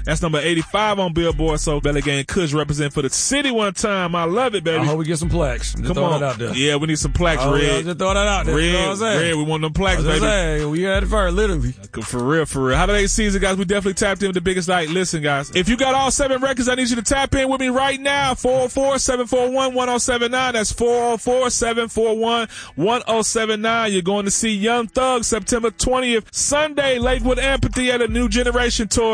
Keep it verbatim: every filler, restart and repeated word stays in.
That's number eighty-five on Billboard. So Belly Gang Kush represent for the city one time. I love it, baby. I hope we get some plaques. Just Come throw on. that out there. Yeah, we need some plaques, Oh, Red. yeah, just throw that out there. Red, You know what I'm saying? Red, we want them plaques, I was baby. just saying, we had it first, literally. For real, for real. Holiday season, guys, we definitely tapped in with the biggest night. Listen, guys, if you got all seven records, I need you to tap in with me right now. four oh four, seven four one, one oh seven nine. That's four oh four, seven four one, one oh seven nine. You're going to see Young Thug September twentieth, Sunday, Lakewood Amphitheater, New Generation Tour.